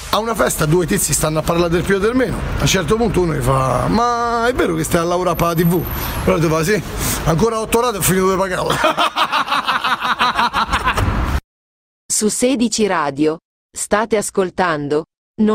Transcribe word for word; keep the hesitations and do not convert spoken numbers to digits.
a una festa due tizi stanno a parlare del più e del meno. A un certo punto uno gli fa: ma è vero che stai a lavorare per la tivù? Però tu fa: sì, ancora otto rate e ho finito dove pagavo. Su sedici Radio state ascoltando